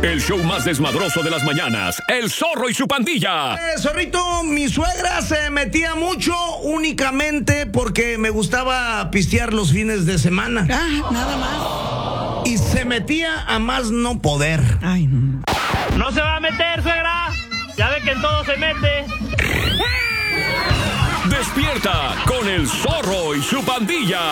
El show más desmadroso de las mañanas. El Zorro y su pandilla. Zorrito, mi suegra se metía mucho únicamente porque me gustaba pistear los fines de semana. Nada más. Y se metía a más no poder. Ay, no. No se va a meter, suegra. Ya ve que en todo se mete. Despierta con el Zorro y su pandilla.